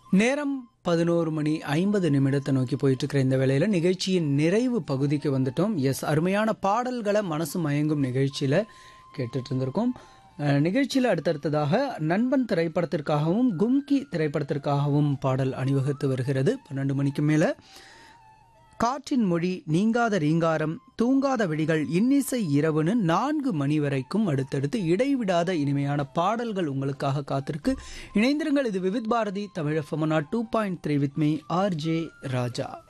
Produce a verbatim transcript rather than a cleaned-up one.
நேரம் பதினோரு மணி ஐம்பது நிமிடத்தை நோக்கி போயிட்டு இருக்கிற இந்த வேளையில நிகழ்ச்சியின் நிறைவு பகுதிக்கு வந்துட்டோம். எஸ், அருமையான பாடல்களை மனசு மயங்கும் நிகழ்ச்சியில கேட்டுட்டு இருந்திருக்கோம். அஹ், நிகழ்ச்சியில அடுத்தடுத்ததாக நண்பன் திரைப்படத்திற்காகவும் கும்கி திரைப்படத்திற்காகவும் பாடல் அணிவகுத்து வருகிறது. பன்னெண்டு மணிக்கு மேல காற்றின் மொழி, நீங்காத ரீங்காரம், தூங்காத விழிகள், இன்னிசை இரவுன்னு நான்கு மணி வரைக்கும் அடுத்தடுத்து இடைவிடாத இனிமையான பாடல்கள் உங்களுக்காக காத்திருக்கு. இணைந்திருங்கள். இது Vividh Bharathi Tamil FM two point three with me R J Raja.